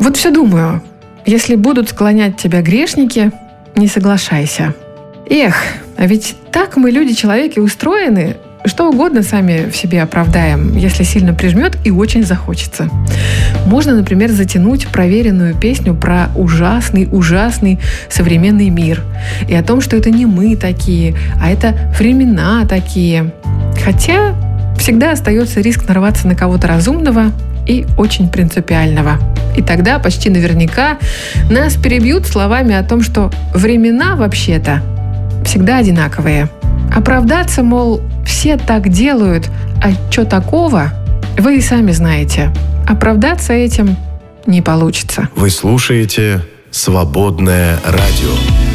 Вот все думаю, если будут склонять тебя грешники, не соглашайся. Эх, а ведь так мы, люди-человеки, устроены, что угодно сами в себе оправдаем, если сильно прижмет и очень захочется. Можно, например, затянуть проверенную песню про ужасный современный мир. И о том, что это не мы такие, а это времена такие. Хотя всегда остается риск нарваться на кого-то разумного и очень принципиального. И тогда почти наверняка нас перебьют словами о том, что времена вообще-то всегда одинаковые. Оправдаться, мол, все так делают, а что такого, вы и сами знаете. Оправдаться этим не получится. Вы слушаете «Свободное радио».